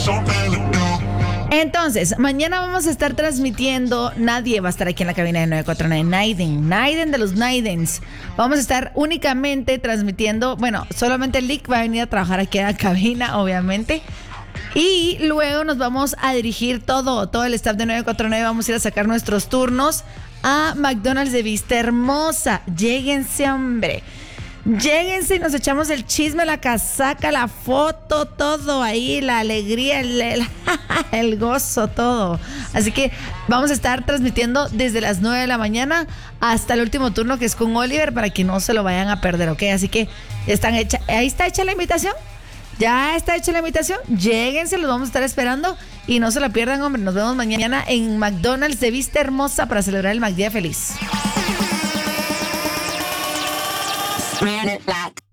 Entonces, mañana vamos a estar transmitiendo. Nadie va a estar aquí en la cabina de 949. Naiden de los Naidens. Vamos a estar únicamente transmitiendo. Bueno, solamente el Lick va a venir a trabajar aquí a la cabina, obviamente. Y luego nos vamos a dirigir todo el staff de 949. Vamos a ir a sacar nuestros turnos a McDonald's de Vista Hermosa. Lléguense, hombre. Lléguense y nos echamos el chisme, la casaca, la foto, todo ahí, la alegría, el gozo, todo. Así que vamos a estar transmitiendo desde las 9 de la mañana hasta el último turno, que es con Oliver, para que no se lo vayan a perder, ¿ok? Así que ahí está hecha la invitación. Ya está hecha la invitación. Lléguense, los vamos a estar esperando y no se la pierdan, hombre. Nos vemos mañana en McDonald's de Vista Hermosa para celebrar el McDía Feliz. Red it black.